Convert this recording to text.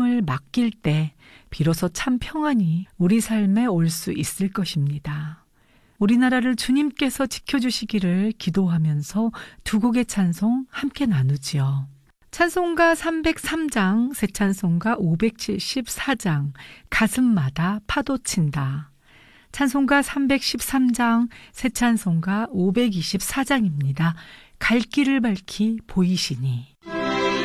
마음을 맡길 때 비로소 참 평안이 우리 삶에 올 수 있을 것입니다. 우리나라를 주님께서 지켜주시기를 기도하면서 두 곡의 찬송 함께 나누지요. 찬송가 303장, 새 찬송가 574장, 가슴마다 파도친다. 찬송가 313장, 새 찬송가 524장입니다. 갈 길을 밝히 보이시니.